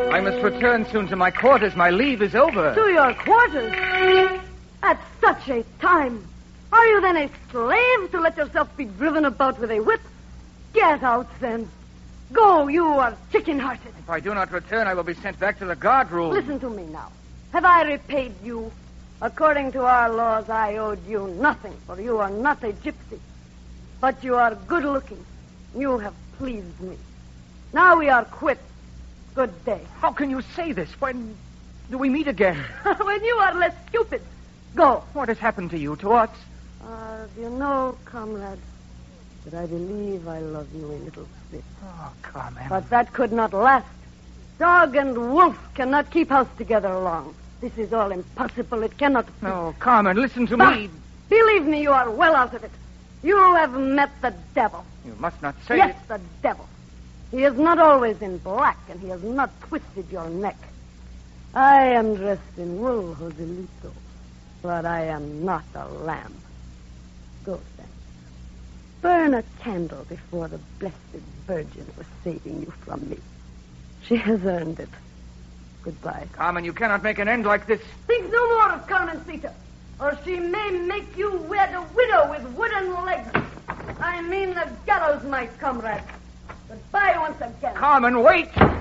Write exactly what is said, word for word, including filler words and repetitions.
I must return soon to my quarters. My leave is over. To your quarters? At such a time? Are you then a slave to let yourself be driven about with a whip? Get out, then. Go, you are chicken-hearted. If I do not return, I will be sent back to the guard room. Listen to me now. Have I repaid you? According to our laws, I owed you nothing, for you are not a gypsy. But you are good-looking. You have pleased me. Now we are quits. Good day. How can you say this? When do we meet again? When you are less stupid. Go. What has happened to you, to us? Uh, do you know, comrade, that I believe I love you a little bit. Oh, Carmen. But that could not last. Dog and wolf cannot keep house together long. This is all impossible. It cannot be. No, Carmen, listen to Ah, me. Believe me, you are well out of it. You have met the devil. You must not say yes, it. the devil. He is not always in black, and he has not twisted your neck. I am dressed in wool, Joselito, but I am not a lamb. Go, then. Burn a candle before the Blessed Virgin for saving you from me. She has earned it. Goodbye. Carmen, you cannot make an end like this. Think no more of Carmencita, or she may make you wed a widow with wooden legs. I mean the gallows, my comrade. Goodbye once again. Carmen, wait!